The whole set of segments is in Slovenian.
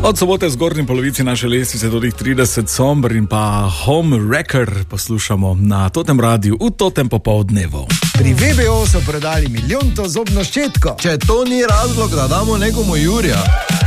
Od sobote v zgornji polovici naše lestvice do 30 Somber in pa Home Wrecker poslušamo na Totem Radiu v Totem popoldnevu. Pri VBO so prodali 1 milijon zobno ščetko. Če to ni razlog, da damo nekomu Jurija.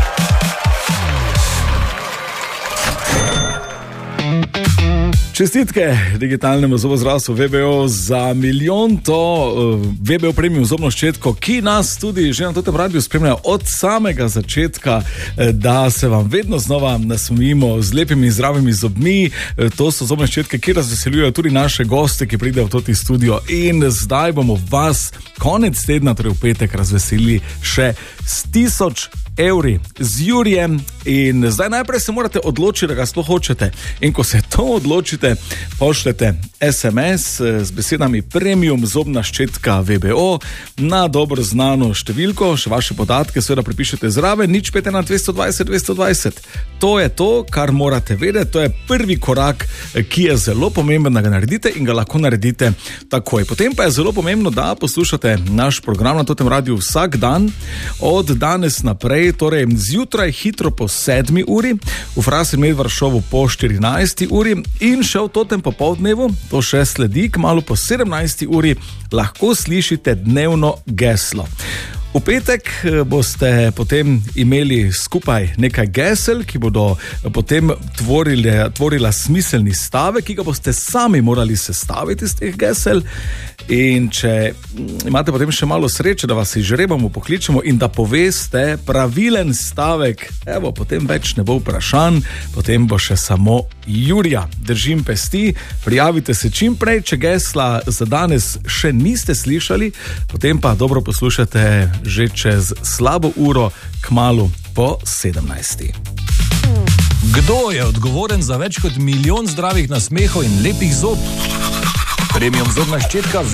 Čestitke digitalnemu zobozdravstvu VBO za 1 milijon VBO premium zobno ščetko, ki nas tudi že na Totem Radiu spremlja od samega začetka, da se vam vedno znova nasmejimo z lepimi in zdravimi zobmi. To so zobne ščetke, ki razveseljujejo tudi naše goste, ki pridejo v Toti studio, in zdaj bomo vas konec tedna, torej v petek, razveselili še s 1000 evri z Jurijem. In zdaj najprej se morate odločiti, da ga sploh hočete, in ko se to odločite, pošljete SMS z besedami premium zobna ščetka VBO na dobro znano številko, še vaše podatke seveda pripišete zraven, 051 220 220. To je to, kar morate vedeti, to je prvi korak, ki je zelo pomemben, da ga naredite, in ga lahko naredite takoj. Potem pa je zelo pomembno, da poslušate naš program na Totem Radiu vsak dan od danes naprej, torej zjutraj hitro po 7 uri, v Frasi Medvaršovu po 14 uri in še v Totem popoldnevu, to še sledi, kmalu po 17 uri, lahko slišite dnevno geslo. V petek boste potem imeli skupaj nekaj gesel, ki bodo potem tvorila smiselni stavek, ki ga boste sami morali sestaviti iz teh gesel. In če imate potem še malo sreče, da vas izžrebamo, pokličemo in da poveste pravilen stavek, evo, potem več ne bo vprašanj, potem bo še samo Jurija. Držim pesti, prijavite se čim prej, če gesla za danes še niste slišali, potem pa dobro poslušate že čez slabo uro, kmalu po 17. Kdo je odgovoren za več kot 1 milijon zdravih nasmehov in lepih zob? Premium zobna ščetka